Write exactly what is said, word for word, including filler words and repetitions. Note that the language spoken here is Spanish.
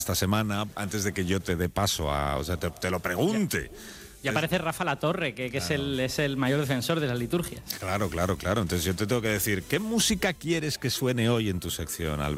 esta semana, antes de que yo te dé paso a, o sea, te, te lo pregunte. Y aparece Rafa Latorre, que, que claro. es, el, es el mayor defensor de las liturgias. Claro, claro, claro. Entonces yo te tengo que decir, ¿qué música quieres que suene hoy en tu sección, Albert?